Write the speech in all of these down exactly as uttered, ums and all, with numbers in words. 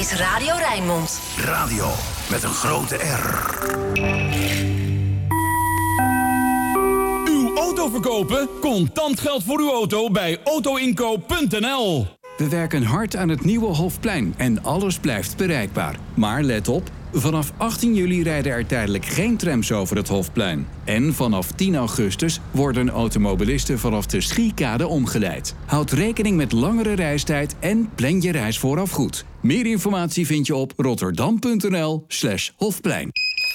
is Radio Rijnmond. Radio met een grote R. Uw auto verkopen? Contant geld voor uw auto bij autoinkoop punt n l. We werken hard aan het nieuwe Hofplein en alles blijft bereikbaar. Maar let op, vanaf achttien juli rijden er tijdelijk geen trams over het Hofplein. En vanaf tien augustus worden automobilisten vanaf de Schiekade omgeleid. Houd rekening met langere reistijd en plan je reis vooraf goed. Meer informatie vind je op rotterdam punt n l slash Hofplein.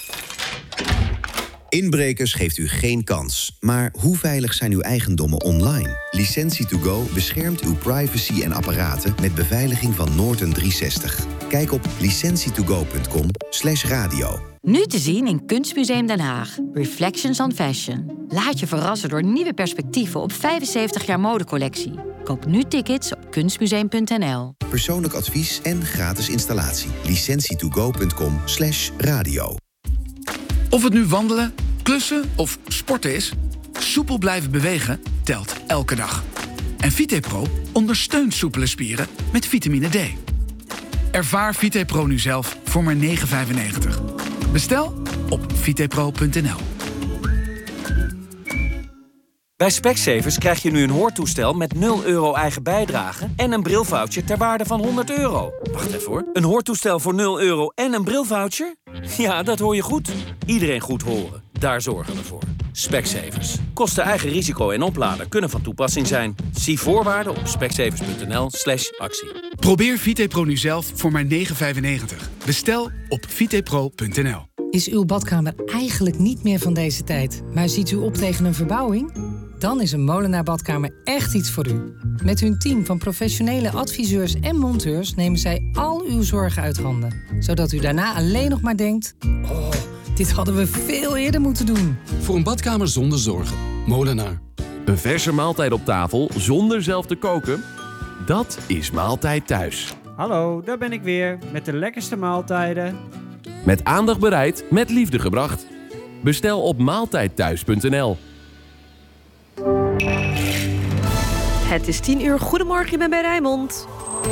Inbrekers geeft u geen kans. Maar hoe veilig zijn uw eigendommen online? Licentie to go beschermt uw privacy en apparaten met beveiliging van Norton driehonderdzestig. Kijk op licentie to go punt com slash radio. Nu te zien in Kunstmuseum Den Haag. Reflections on Fashion. Laat je verrassen door nieuwe perspectieven op vijfenzeventig jaar modecollectie. Koop nu tickets op kunstmuseum punt n l. Persoonlijk advies en gratis installatie. licentie to go punt com slash radio. Of het nu wandelen, klussen of sporten is, soepel blijven bewegen telt elke dag. En VitePro ondersteunt soepele spieren met vitamine D. Ervaar VitePro nu zelf voor maar negen vijfennegentig. Bestel op vitepro punt n l. Bij Specsavers krijg je nu een hoortoestel met nul euro eigen bijdrage en een brilvoucher ter waarde van honderd euro. Wacht even hoor. Een hoortoestel voor nul euro en een brilvoucher? Ja, dat hoor je goed. Iedereen goed horen. Daar zorgen we voor. Specsavers. Kosten eigen risico en opladen kunnen van toepassing zijn. Zie voorwaarden op specsavers punt n l slash actie. Probeer VitePro nu zelf voor maar negen vijfennegentig. Bestel op vitepro punt n l. Is uw badkamer eigenlijk niet meer van deze tijd, maar ziet u op tegen een verbouwing? Dan is een Molenaar Badkamer echt iets voor u. Met hun team van professionele adviseurs en monteurs nemen zij al uw zorgen uit handen. Zodat u daarna alleen nog maar denkt: oh, dit hadden we veel eerder moeten doen. Voor een badkamer zonder zorgen. Molenaar. Een verse maaltijd op tafel zonder zelf te koken? Dat is Maaltijd Thuis. Hallo, daar ben ik weer met de lekkerste maaltijden. Met aandacht bereid, met liefde gebracht. Bestel op maaltijd thuis punt n l. Het is tien uur. Goedemorgen, je bent bij Rijnmond.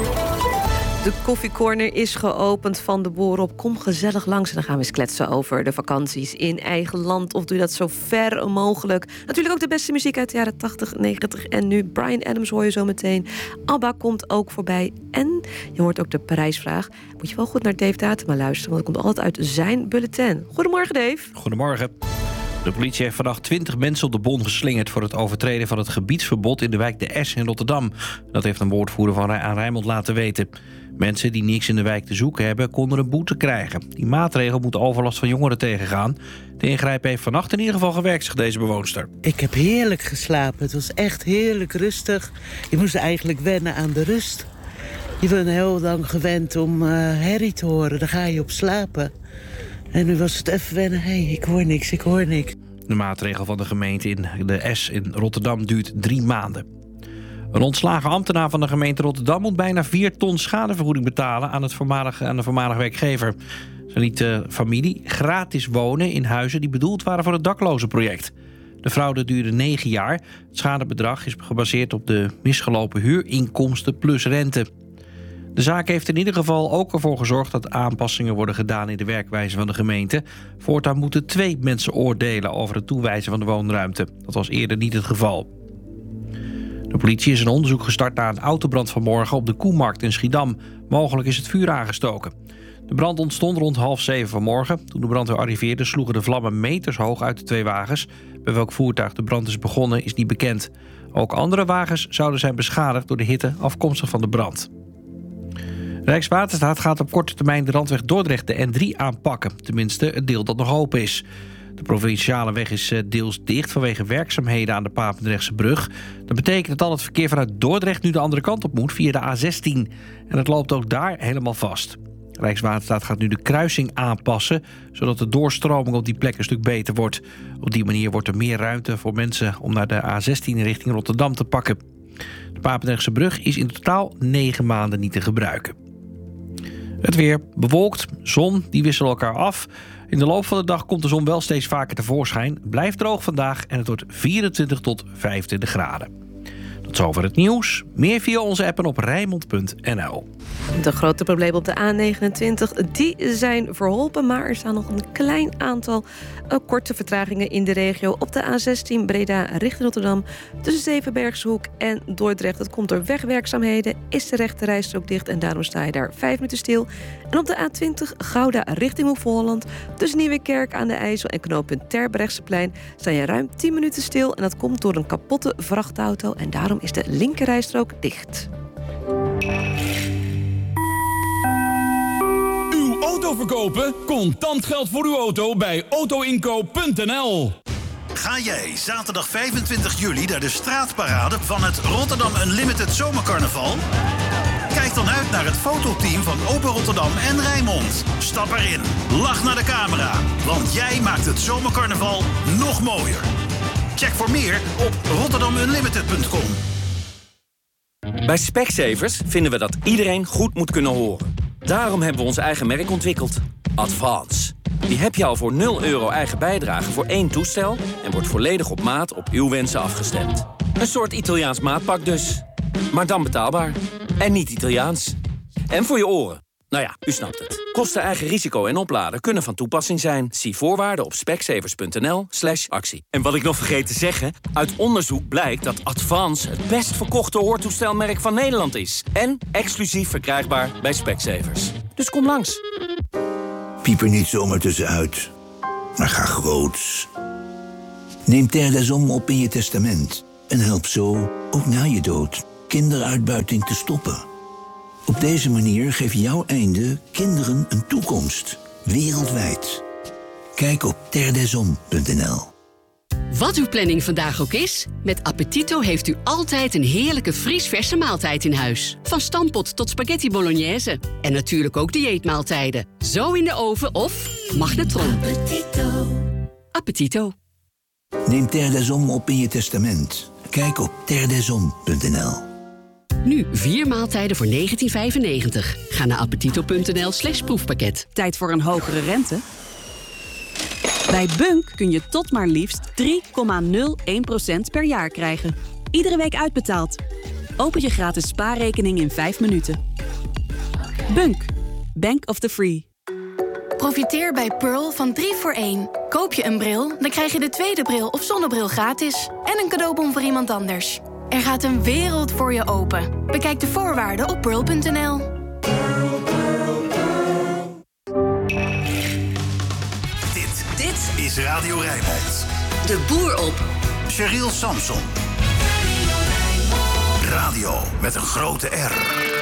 De koffiecorner is geopend van de boer op. Kom gezellig langs en dan gaan we eens kletsen over de vakanties in eigen land. Of doe je dat zo ver mogelijk. Natuurlijk ook de beste muziek uit de jaren tachtig, negentig en nu. Bryan Adams hoor je zo meteen. ABBA komt ook voorbij. En je hoort ook de prijsvraag. Moet je wel goed naar Dave Datema luisteren, want het komt altijd uit zijn bulletin. Goedemorgen, Dave. Goedemorgen. De politie heeft vannacht twintig mensen op de bon geslingerd voor het overtreden van het gebiedsverbod in de wijk De Es in Rotterdam. Dat heeft een woordvoerder van aan Rijnmond laten weten. Mensen die niks in de wijk te zoeken hebben, konden een boete krijgen. Die maatregel moet overlast van jongeren tegengaan. De ingrijpen heeft vannacht in ieder geval gewerkt, zegt deze bewoonster. Ik heb heerlijk geslapen. Het was echt heerlijk rustig. Je moest eigenlijk wennen aan de rust. Je bent heel lang gewend om uh, herrie te horen. Daar ga je op slapen. En nu was het even wennen. Hé, hey, ik hoor niks, ik hoor niks. De maatregel van de gemeente in De Es in Rotterdam duurt drie maanden. Een ontslagen ambtenaar van de gemeente Rotterdam moet bijna vier ton schadevergoeding betalen aan, het voormalige, aan de voormalige werkgever. Ze liet de familie gratis wonen in huizen die bedoeld waren voor het daklozenproject. De fraude duurde negen jaar. Het schadebedrag is gebaseerd op de misgelopen huurinkomsten plus rente. De zaak heeft in ieder geval ook ervoor gezorgd dat aanpassingen worden gedaan in de werkwijze van de gemeente. Voortaan moeten twee mensen oordelen over het toewijzen van de woonruimte. Dat was eerder niet het geval. De politie is een onderzoek gestart naar een autobrand vanmorgen op de Koemarkt in Schiedam. Mogelijk is het vuur aangestoken. De brand ontstond rond half zeven vanmorgen. Toen de brandweer arriveerde sloegen de vlammen meters hoog uit de twee wagens. Bij welk voertuig de brand is begonnen is niet bekend. Ook andere wagens zouden zijn beschadigd door de hitte afkomstig van de brand. Rijkswaterstaat gaat op korte termijn de randweg Dordrecht de N drie aanpakken. Tenminste, het deel dat nog open is. De provinciale weg is deels dicht vanwege werkzaamheden aan de Papendrechtse brug. Dat betekent dat al het verkeer vanuit Dordrecht nu de andere kant op moet via de A zestien. En het loopt ook daar helemaal vast. Rijkswaterstaat gaat nu de kruising aanpassen, zodat de doorstroming op die plek een stuk beter wordt. Op die manier wordt er meer ruimte voor mensen om naar de A zestien richting Rotterdam te pakken. De Papendrechtse brug is in totaal negen maanden niet te gebruiken. Het weer bewolkt, zon, die wisselen elkaar af. In de loop van de dag komt de zon wel steeds vaker tevoorschijn. Blijft droog vandaag en het wordt vierentwintig tot vijfentwintig graden. Tot zover het nieuws. Meer via onze app en op Rijnmond punt n l. De grote problemen op de A negenentwintig die zijn verholpen, maar er staan nog een klein aantal uh, korte vertragingen in de regio. Op de A zestien Breda richting Rotterdam tussen Zevenbergshoek en Dordrecht. Dat komt door wegwerkzaamheden, is de rechte rijstrook dicht en daarom sta je daar vijf minuten stil. En op de A twintig Gouda richting Hoek van Holland tussen Nieuwekerk aan de IJssel en knooppunt Terbrechtseplein sta je ruim tien minuten stil en dat komt door een kapotte vrachtauto en daarom is de linkerrijstrook dicht. Auto verkopen? Contant geld voor uw auto bij auto inkoop punt n l. Ga jij zaterdag vijfentwintig juli naar de straatparade van het Rotterdam Unlimited Zomercarnaval? Kijk dan uit naar het fototeam van Open Rotterdam en Rijnmond. Stap erin, lach naar de camera, want jij maakt het Zomercarnaval nog mooier. Check voor meer op rotterdam unlimited punt com. Bij Specsavers vinden we dat iedereen goed moet kunnen horen. Daarom hebben we ons eigen merk ontwikkeld. Advance. Die heb je al voor nul euro eigen bijdrage voor één toestel en wordt volledig op maat op uw wensen afgestemd. Een soort Italiaans maatpak dus. Maar dan betaalbaar. En niet Italiaans. En voor je oren. Nou ja, u snapt het. Kosten, eigen risico en opladen kunnen van toepassing zijn. Zie voorwaarden op specsavers punt n l slash actie. En wat ik nog vergeet te zeggen, uit onderzoek blijkt dat Advance het best verkochte hoortoestelmerk van Nederland is. En exclusief verkrijgbaar bij Specsavers. Dus kom langs. Piep er niet zomaar tussenuit, maar ga groots. Neem Terre des Hommes op in je testament en help zo, ook na je dood, kinderuitbuiting te stoppen. Op deze manier geeft jouw einde kinderen een toekomst. Wereldwijd. Kijk op terre des hommes punt n l. Wat uw planning vandaag ook is, met Appetito heeft u altijd een heerlijke vriesverse maaltijd in huis. Van stampot tot spaghetti bolognese. En natuurlijk ook dieetmaaltijden. Zo in de oven of magnetron. Appetito. Appetito. Neem Terre des Hommes op in je testament. Kijk op terre des hommes punt n l. Nu vier maaltijden voor negentien vijfennegentig. Ga naar appetito punt n l slash proefpakket. Tijd voor een hogere rente? Bij Bunk kun je tot maar liefst drie komma nul één procent per jaar krijgen. Iedere week uitbetaald. Open je gratis spaarrekening in vijf minuten. Bunk. Bank of the Free. Profiteer bij Pearl van drie voor één. Koop je een bril, dan krijg je de tweede bril of zonnebril gratis. En een cadeaubon voor iemand anders. Er gaat een wereld voor je open. Bekijk de voorwaarden op pearl punt n l. Dit, dit is Radio Rijnmond. De boer op. Cheryl Samson. Radio met een grote R.